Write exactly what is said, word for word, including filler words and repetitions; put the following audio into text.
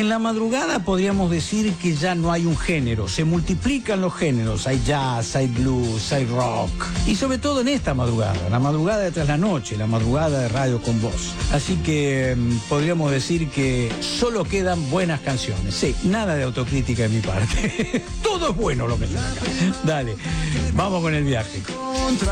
En la madrugada podríamos decir que ya no hay un género, se multiplican los géneros, hay jazz, hay blues, hay rock, y sobre todo en esta madrugada, la madrugada de tras la noche, la madrugada de Radio con Vos. Así que mmm, podríamos decir que solo quedan buenas canciones. Sí, nada de autocrítica de mi parte. Todo es bueno lo que suena acá. Dale, vamos con el viaje.